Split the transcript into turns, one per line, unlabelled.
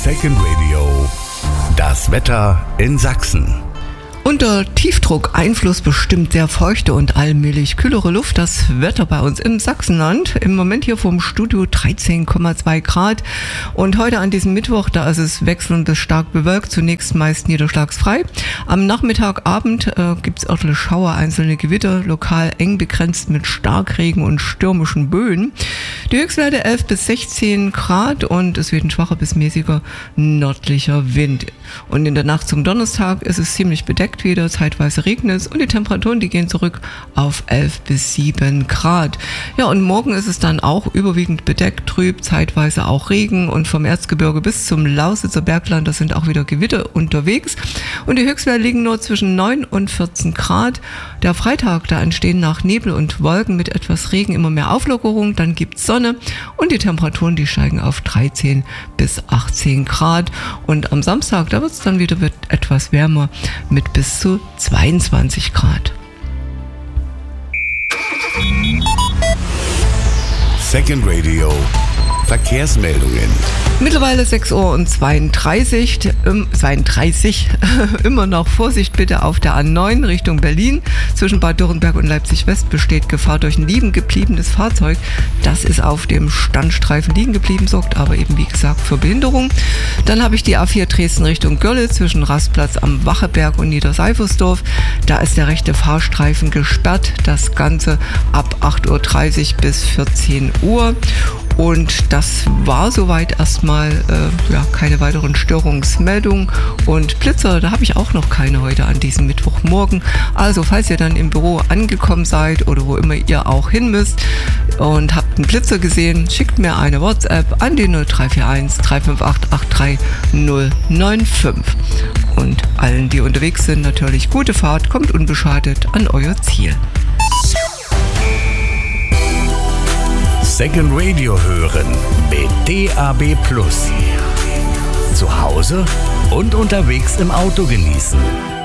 Second Radio. Das Wetter in Sachsen.
Unter Tiefdruckeinfluss bestimmt sehr feuchte und allmählich kühlere Luft das Wetter bei uns im Sachsenland. Im Moment hier vom Studio 13,2 Grad. Und heute an diesem Mittwoch, da ist es wechselnd bis stark bewölkt, zunächst meist niederschlagsfrei. Am Nachmittagabend gibt es örtliche Schauer, einzelne Gewitter, lokal eng begrenzt mit Starkregen und stürmischen Böen. Die Höchstwerte 11 bis 16 Grad und es weht ein schwacher bis mäßiger nördlicher Wind. Und in der Nacht zum Donnerstag ist es ziemlich bedeckt wieder, zeitweise regnet es und die Temperaturen, die gehen zurück auf 11 bis 7 Grad. Ja, und morgen ist es dann auch überwiegend bedeckt, trüb, zeitweise auch Regen und vom Erzgebirge bis zum Lausitzer Bergland, da sind auch wieder Gewitter unterwegs und die Höchstwerte liegen nur zwischen 9 und 14 Grad. Der Freitag, da entstehen nach Nebel und Wolken mit etwas Regen immer mehr Auflockerung, dann gibt's Sonne und die Temperaturen, die steigen auf 13 bis 18 Grad und am Samstag, da wird es dann wieder etwas wärmer mit bis zu 22 Grad.
Second Radio. Verkehrsmeldungen.
Mittlerweile 6:32 Uhr. Immer noch Vorsicht bitte auf der A9 Richtung Berlin. Zwischen Bad Dürrenberg und Leipzig West besteht Gefahr durch ein liegen gebliebenes Fahrzeug. Das ist auf dem Standstreifen liegen geblieben, sorgt aber eben wie gesagt für Behinderung. Dann habe ich die A4 Dresden Richtung Görlitz zwischen Rastplatz am Wacheberg und Niederseifersdorf. Da ist der rechte Fahrstreifen gesperrt. Das Ganze ab 8:30 Uhr bis 14 Uhr. Und das war soweit erstmal keine weiteren Störungsmeldungen. Und Blitzer, da habe ich auch noch keine heute an diesem Mittwochmorgen. Also falls ihr dann im Büro angekommen seid oder wo immer ihr auch hin müsst und habt einen Blitzer gesehen, schickt mir eine WhatsApp an die 0341 358 83095. Und allen, die unterwegs sind, natürlich gute Fahrt, kommt unbeschadet an euer Ziel.
Second Radio hören mit DAB+. Zu Hause und unterwegs im Auto genießen.